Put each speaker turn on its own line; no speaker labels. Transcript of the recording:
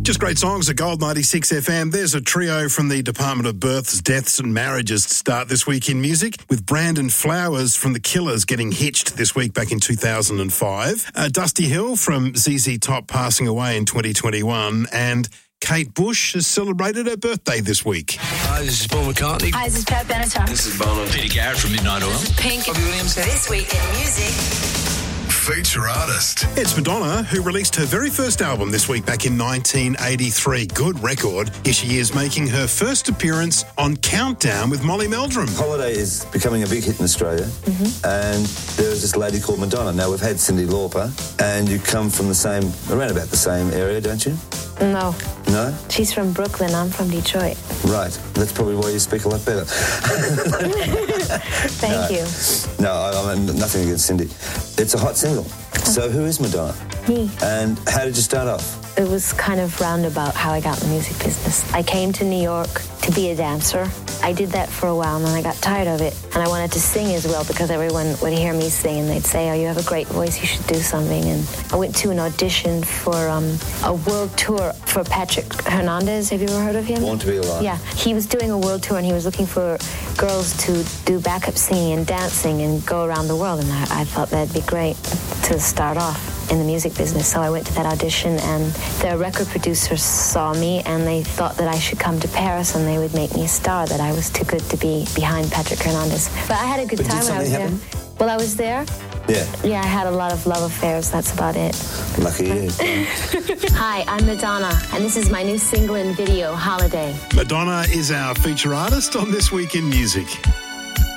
Just great songs at Gold 96 FM. There's a trio from the Department of Births, Deaths and Marriages to start this week in music, with Brandon Flowers from The Killers getting hitched this week back in 2005. Dusty Hill from ZZ Top passing away in 2021, and Kate Bush has celebrated her birthday this week.
Hi, this is Paul McCartney.
Hi, this is Pat Benatar.
This is Bono. Peter Garrett from Midnight Oil.
Pink.
Robbie Williams.
This week in music.
Feature artist.
It's Madonna, who released her very first album this week back in 1983. Good record. Here she is making her first appearance on Countdown with Molly Meldrum.
Holiday is becoming a big hit in Australia, and there is this lady called Madonna. Now, we've had Cyndi Lauper, and you come from around about the same area, don't you?
No.
No?
She's from Brooklyn. I'm from Detroit.
Right. That's probably why you speak a lot better.
Thank you.
No, I'm nothing against Cyndi. It's a hot single. So who is Madonna?
Me.
And how did you start off?
It was kind of roundabout how I got in the music business. I came to New York to be a dancer. I did that for a while, and then I got tired of it. And I wanted to sing as well because everyone would hear me sing, and they'd say, oh, you have a great voice, you should do something. And I went to an audition for a world tour for Patrick Hernandez. Have you ever heard of him?
Born to Be Alive.
Yeah. He was doing a world tour, and he was looking for girls to do backup singing and dancing and go around the world. And I thought that'd be great to start off in the music business. So I went to that audition, and the record producers saw me, and they thought that I should come to Paris and they would make me a star, that I was too good to be behind Patrick Hernandez. But I had a good time when I was there. Well, I was there.
Yeah.
Yeah, I had a lot of love affairs. That's about it.
Lucky you.
Hi, I'm Madonna, and this is my new single and video, Holiday.
Madonna is our feature artist on This Week in Music.